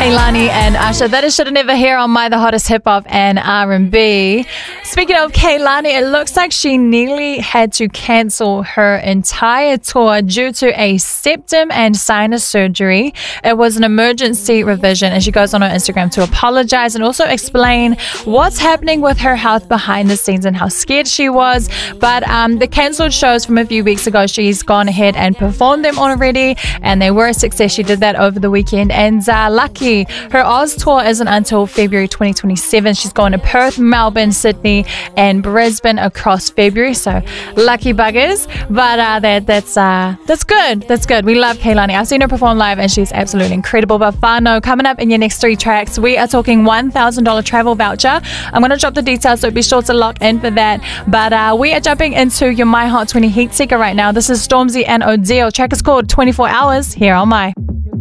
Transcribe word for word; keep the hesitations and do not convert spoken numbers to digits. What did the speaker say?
Kehlani and Usher. That is Shoulda Never here on My The Hottest Hip Hop and R and B. Speaking of Kehlani, it looks like she nearly had to cancel her entire tour due to a septum and sinus surgery. It was an emergency revision, and she goes on her Instagram to apologize and also explain what's happening with her health behind the scenes and how scared she was. But um, the cancelled shows from a few weeks ago, she's gone ahead and performed them already, and they were a success. She did that over the weekend. And uh, lucky, her Oz tour isn't until February twenty twenty-seven. She's going to Perth, Melbourne, Sydney, and Brisbane across February. So lucky buggers. But uh, that that's uh, that's good. That's good. We love Kehlani. I've seen her perform live, and she's absolutely incredible. But whānau, coming up in your next three tracks, we are talking one thousand dollars travel voucher. I'm going to drop the details, so be sure to lock in for that. But uh, we are jumping into your My Hot twenty Heat Seeker right now. This is Stormzy and Odile. Track is called twenty-four hours here on My.